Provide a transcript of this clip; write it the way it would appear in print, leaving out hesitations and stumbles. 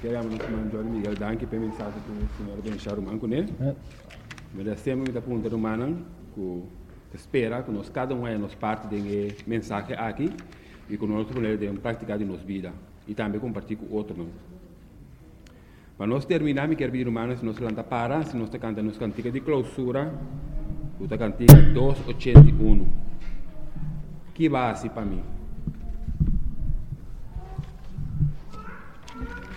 Queremos nos mandar Miguel Danke para mensagem com o senhor Benchar Roman com ele. Mas sempre muita pergunta humana que espera que nós cada um é nos parte de mensagem aqui e que nós podemos praticar em nossa vida e também compartilhar com outros. Para nós terminar, me quero pedir humanos, se nós canta para, se nós cantamos nos cantiga de clausura, o cantiga 281. Que base para mim?